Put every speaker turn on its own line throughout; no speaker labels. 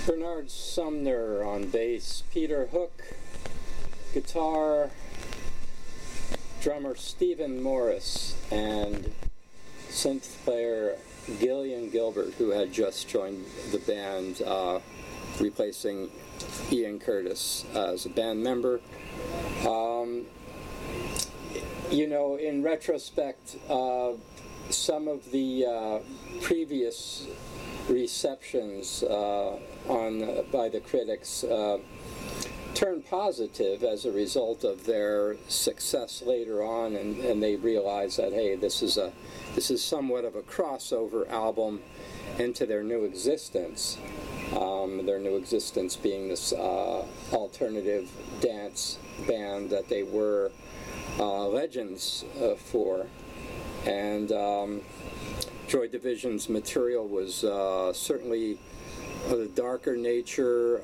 Bernard Sumner on bass, Peter Hook, guitar, drummer Stephen Morris, and synth player Gillian Gilbert, who had just joined the band, replacing Ian Curtis as a band member. In retrospect, some of the previous receptions by the critics turned positive as a result of their success later on, and they realized that, hey, this is somewhat of a crossover album into their new existence. Their new existence being this alternative dance band that they were legends for. And Joy Division's material was certainly of a darker nature,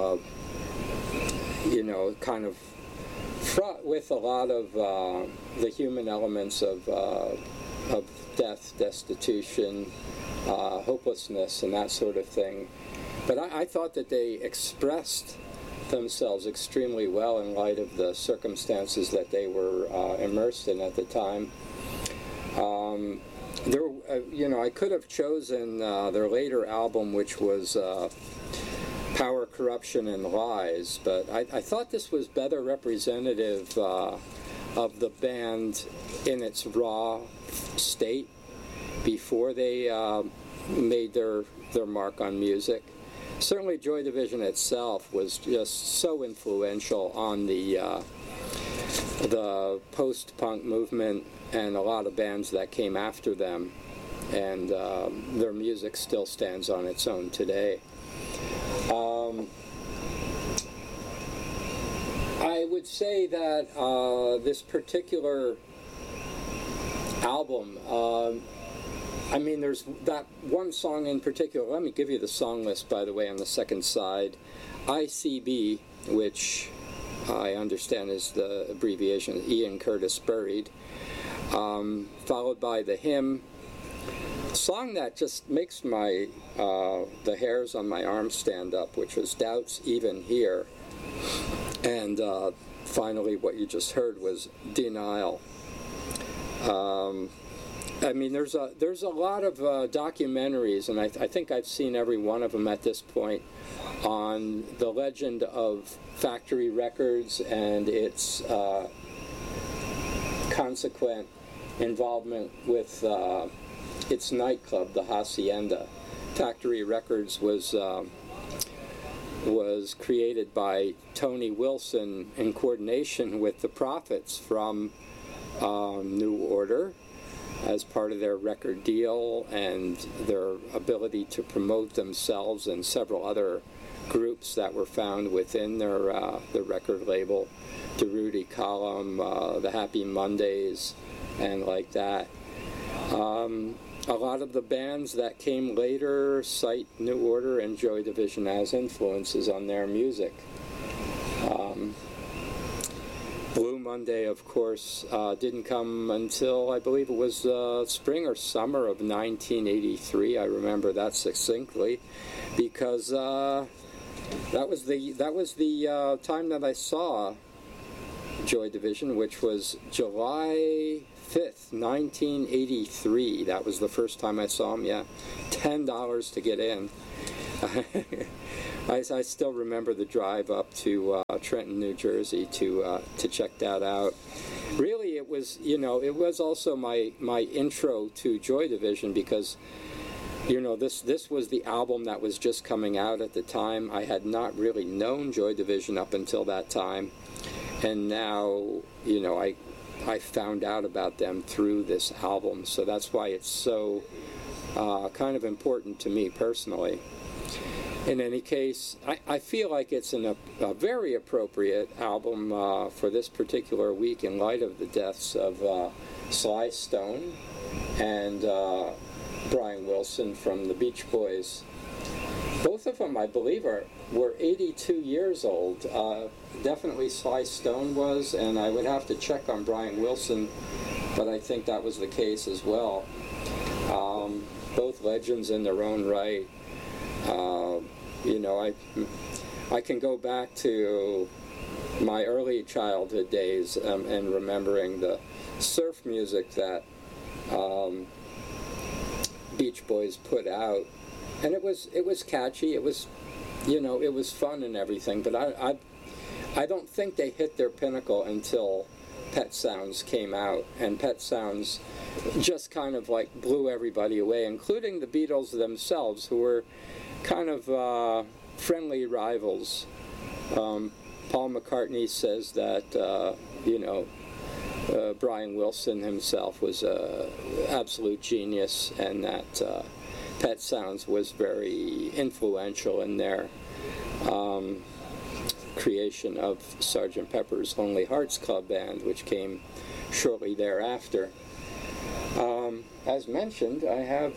kind of fraught with a lot of the human elements of death, destitution, hopelessness, and that sort of thing. But I thought that they expressed themselves extremely well in light of the circumstances that they were immersed in at the time. I could have chosen their later album, which was Power, Corruption, and Lies, but I thought this was better representative of the band in its raw state before they made their mark on music. Certainly Joy Division itself was just so influential on the post-punk movement and a lot of bands that came after them, and their music still stands on its own today. I would say that this particular album, there's that one song in particular. Let me give you the song list, by the way, on the second side. ICB, which I understand is the abbreviation, Ian Curtis Buried, followed by The Hymn, a song that just makes the hairs on my arm stand up, which was Doubts Even Here, and finally what you just heard was Denial. There's a lot of documentaries, and I think I've seen every one of them at this point, on the legend of Factory Records and its consequent involvement with its nightclub, the Hacienda. Factory Records was created by Tony Wilson in coordination with the Prophets from New Order, as part of their record deal and their ability to promote themselves and several other groups that were found within their record label, the Rudy Column, the Happy Mondays, and like that. A lot of the bands that came later cite New Order and Joy Division as influences on their music. Blue Monday, of course, didn't come until, I believe it was spring or summer of 1983. I remember that succinctly, because that was the time that I saw Joy Division, which was July 5th, 1983. That was the first time I saw them. Yeah, $10 to get in. I still remember the drive up to Trenton, New Jersey to check that out. Really, it was also my intro to Joy Division, because this was the album that was just coming out at the time. I had not really known Joy Division up until that time, and now I found out about them through this album. So that's why it's so kind of important to me personally. In any case, I feel like it's a very appropriate album for this particular week in light of the deaths of Sly Stone and Brian Wilson from the Beach Boys. Both of them, I believe, were 82 years old. Definitely Sly Stone was, and I would have to check on Brian Wilson, but I think that was the case as well. Both legends in their own right. You know, I can go back to my early childhood days and remembering the surf music that Beach Boys put out, and it was catchy. It was, you know, it was fun and everything. But I don't think they hit their pinnacle until Pet Sounds came out, and Pet Sounds just kind of like blew everybody away, including the Beatles themselves, who were kind of friendly rivals. Paul McCartney says that, you know, Brian Wilson himself was an absolute genius, and that Pet Sounds was very influential in their creation of Sgt. Pepper's Lonely Hearts Club Band, which came shortly thereafter. As mentioned, I have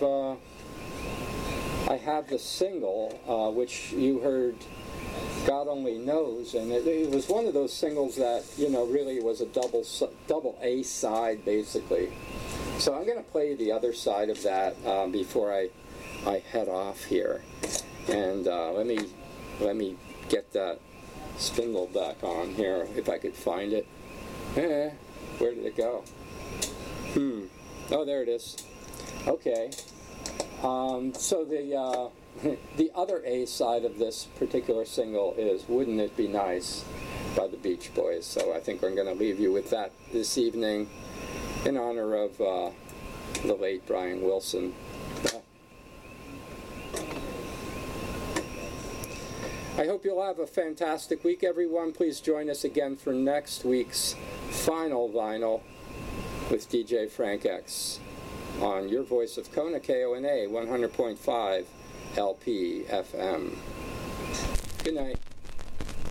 the single, which you heard, God Only Knows, and it was one of those singles that, you know, really was a double A side, basically. So I'm going to play the other side of that before I head off here. And let me get that spindle back on here, if I could find it. Where did it go? Oh, there it is. Okay. So the other A side of this particular single is Wouldn't It Be Nice by the Beach Boys. So I think I'm going to leave you with that this evening in honor of the late Brian Wilson. I hope you'll have a fantastic week, everyone. Please join us again for next week's final vinyl with DJ Frank X on Your Voice of Kona, KONA 100.5 LP FM. Good night.